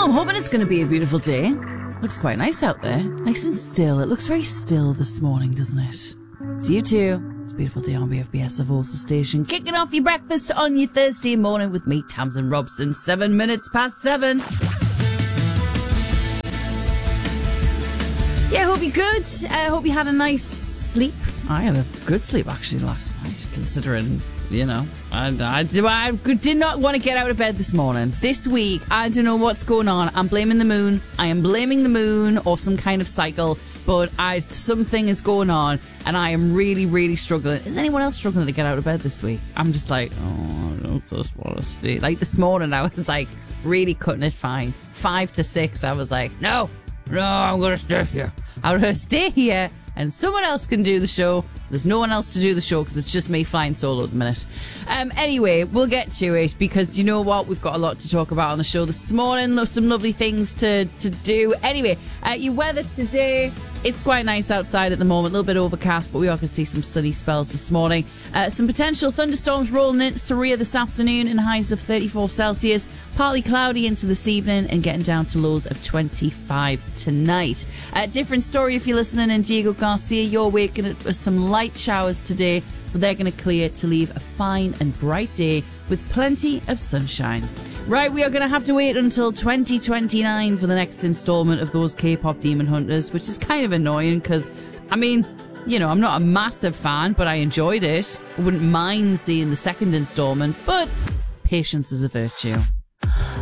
I'm hoping it's going to be a beautiful day. Looks quite nice out there. Nice and still. It looks very still this morning, doesn't it? It's you too. It's a beautiful day on BFBS of Ulster Station. Kicking off your breakfast on your Thursday morning with me, Tamsin Robson. 7 minutes past 7. Yeah, hope you're good. Hope you had a nice sleep. I had a good sleep actually last night, considering, you know, I did not want to get out of bed this morning. This week, I don't know what's going on. I'm blaming the moon. I am blaming the moon or some kind of cycle, but something is going on and I am really, really struggling. Is anyone else struggling to get out of bed this week? I'm just like, I don't just want to stay. Like this morning, I was like really cutting it fine. 5 to 6, I was like, no, I'm going to stay here. I'm going to stay here and someone else can do the show. There's no one else to do the show because it's just me flying solo at the minute. Anyway, we'll get to it because you know what? We've got a lot to talk about on the show this morning. Some lovely things to do. Anyway, your weather today, it's quite nice outside at the moment. A little bit overcast, but we are going to see some sunny spells this morning. Some potential thunderstorms rolling into Surrey this afternoon in highs of 34 Celsius. Partly cloudy into this evening and getting down to lows of 25 tonight. Different story if you're listening in Diego Garcia. You're waking up with some light showers today, but they're going to clear to leave a fine and bright day with plenty of sunshine. Right, we are going to have to wait until 2029 for the next installment of those K-pop Demon Hunters, which is kind of annoying because, I mean, you know, I'm not a massive fan, but I enjoyed it. I wouldn't mind seeing the second installment, but patience is a virtue.